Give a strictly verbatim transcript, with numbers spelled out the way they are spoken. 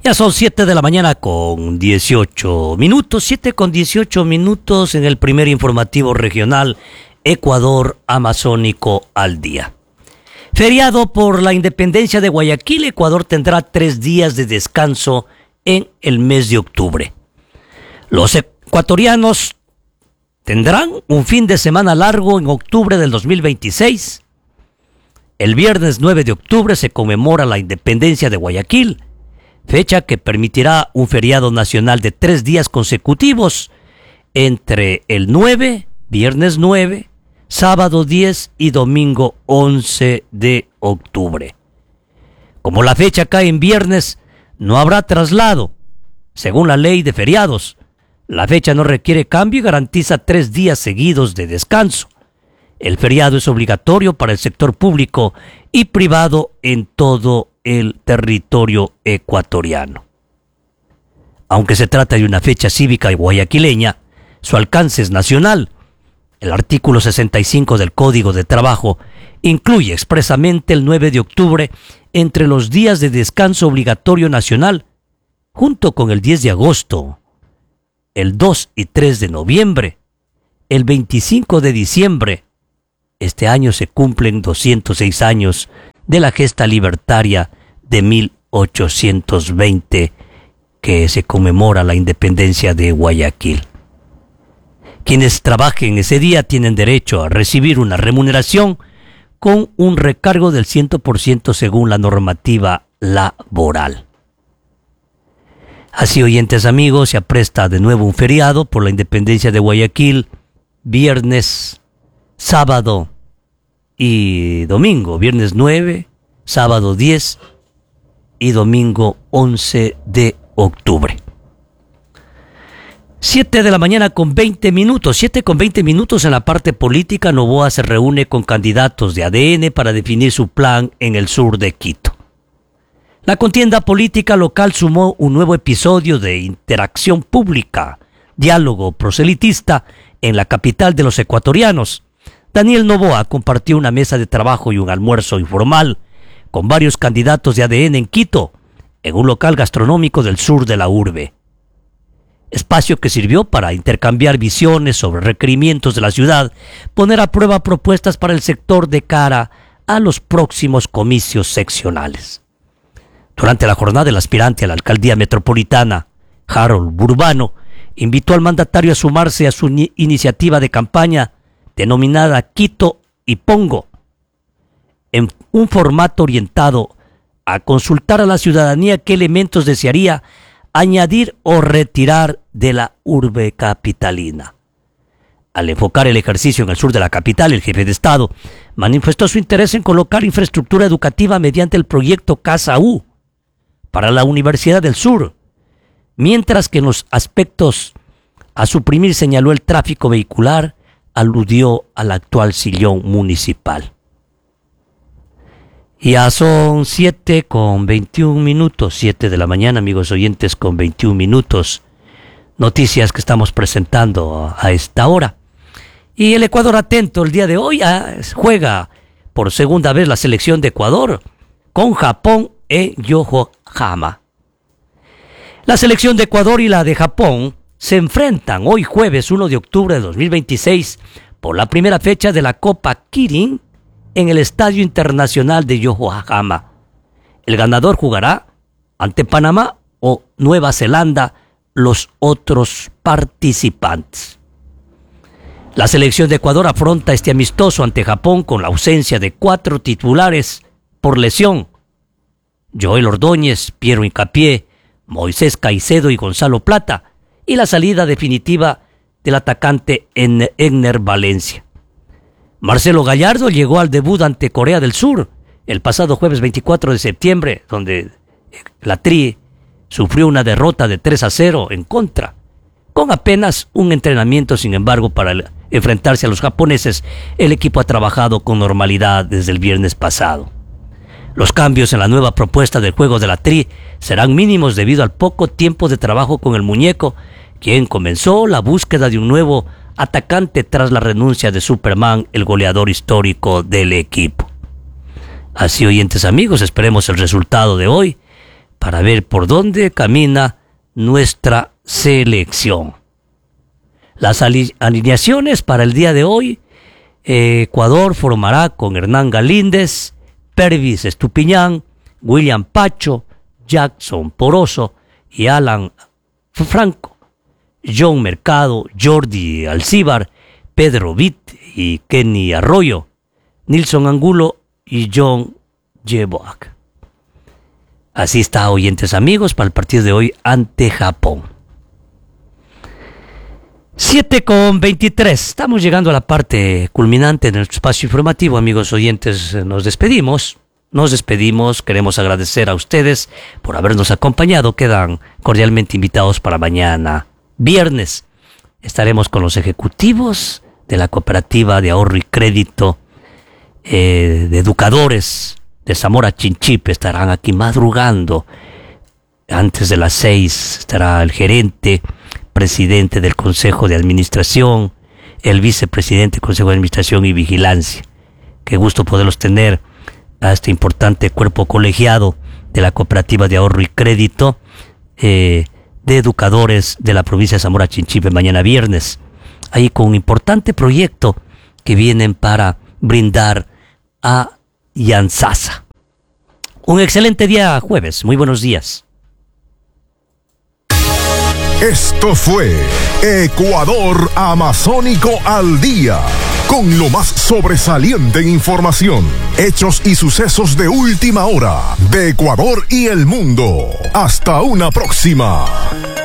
Ya son siete de la mañana con dieciocho minutos, siete con dieciocho minutos en el primer informativo regional Ecuador Amazónico al día. Feriado por la independencia de Guayaquil, Ecuador tendrá tres días de descanso en el mes de octubre. Los ecuatorianos tendrán un fin de semana largo en octubre del dos mil veintiséis. El viernes nueve de octubre se conmemora la independencia de Guayaquil, fecha que permitirá un feriado nacional de tres días consecutivos entre el nueve, viernes nueve, sábado diez y domingo once de octubre. Como la fecha cae en viernes, no habrá traslado. Según la ley de feriados, la fecha no requiere cambio y garantiza tres días seguidos de descanso. El feriado es obligatorio para el sector público y privado en todo el territorio ecuatoriano. Aunque se trata de una fecha cívica guayaquileña, su alcance es nacional. El artículo sesenta y cinco del Código de Trabajo incluye expresamente el nueve de octubre entre los días de descanso obligatorio nacional, junto con el diez de agosto, el dos y tres de noviembre, el veinticinco de diciembre. Este año se cumplen doscientos seis años de la gesta libertaria de mil ochocientos veinte, que se conmemora la independencia de Guayaquil. Quienes trabajen ese día tienen derecho a recibir una remuneración con un recargo del cien por ciento según la normativa laboral. Así, oyentes amigos, se apresta de nuevo un feriado por la independencia de Guayaquil, viernes, sábado y domingo, viernes nueve, sábado diez y domingo once de octubre. siete de la mañana con veinte minutos, siete con veinte minutos en la parte política. Noboa se reúne con candidatos de A D N para definir su plan en el sur de Quito. La contienda política local sumó un nuevo episodio de interacción pública, diálogo proselitista en la capital de los ecuatorianos. Daniel Noboa compartió una mesa de trabajo y un almuerzo informal con varios candidatos de A D N en Quito, en un local gastronómico del sur de la urbe. Espacio que sirvió para intercambiar visiones sobre requerimientos de la ciudad, poner a prueba propuestas para el sector de cara a los próximos comicios seccionales. Durante la jornada, el aspirante a la alcaldía metropolitana, Harold Burbano, invitó al mandatario a sumarse a su ni- iniciativa de campaña denominada Quito y Pongo, en un formato orientado a consultar a la ciudadanía qué elementos desearía añadir o retirar de la urbe capitalina. Al enfocar el ejercicio en el sur de la capital, el jefe de Estado manifestó su interés en colocar infraestructura educativa mediante el proyecto Casa U para la Universidad del Sur, mientras que en los aspectos a suprimir señaló el tráfico vehicular, aludió al actual sillón municipal. Ya son siete con veintiún minutos, siete de la mañana, amigos oyentes, con veintiún minutos. Noticias que estamos presentando a esta hora. Y el Ecuador atento el día de hoy ah, juega por segunda vez la selección de Ecuador con Japón en Yokohama. La selección de Ecuador y la de Japón se enfrentan hoy jueves uno de octubre de dos mil veintiséis por la primera fecha de la Copa Kirin en el Estadio Internacional de Yokohama. El ganador jugará ante Panamá o Nueva Zelanda, los otros participantes. La selección de Ecuador afronta este amistoso ante Japón con la ausencia de cuatro titulares por lesión: Joel Ordóñez, Piero Hincapié, Moisés Caicedo y Gonzalo Plata, y la salida definitiva del atacante Egner Valencia. Marcelo Gallardo llegó al debut ante Corea del Sur el pasado jueves veinticuatro de septiembre, donde la Tri sufrió una derrota de tres a cero en contra. Con apenas un entrenamiento, sin embargo, para enfrentarse a los japoneses, el equipo ha trabajado con normalidad desde el viernes pasado. Los cambios en la nueva propuesta del juego de la Tri serán mínimos debido al poco tiempo de trabajo con el muñeco, quien comenzó la búsqueda de un nuevo atacante tras la renuncia de Superman, el goleador histórico del equipo. Así, oyentes amigos, esperemos el resultado de hoy para ver por dónde camina nuestra selección. Las alineaciones para el día de hoy: eh, Ecuador formará con Hernán Galíndez, Pervis Estupiñán, William Pacho, Jackson Poroso y Alan Franco, John Mercado, Jordi Alcíbar, Pedro Vitt y Kenny Arroyo, Nilson Angulo y John Yeboak. Así está, oyentes amigos, para el partido de hoy ante Japón. siete con veintitrés. Estamos llegando a la parte culminante de nuestro espacio informativo, amigos oyentes. Nos despedimos. Nos despedimos. Queremos agradecer a ustedes por habernos acompañado. Quedan cordialmente invitados para mañana, viernes. Estaremos con los ejecutivos de la Cooperativa de Ahorro y Crédito eh, de Educadores de Zamora Chinchipe. Estarán aquí madrugando. Antes de las seis estará el gerente, presidente del Consejo de Administración, el vicepresidente del Consejo de Administración y Vigilancia. Qué gusto poderlos tener a este importante cuerpo colegiado de la Cooperativa de Ahorro y Crédito eh, de Educadores de la provincia de Zamora Chinchipe mañana viernes. Ahí con un importante proyecto que vienen para brindar a Yansasa. Un excelente día jueves. Muy buenos días. Esto fue Ecuador Amazónico al Día, con lo más sobresaliente en información, hechos y sucesos de última hora de Ecuador y el mundo. Hasta una próxima.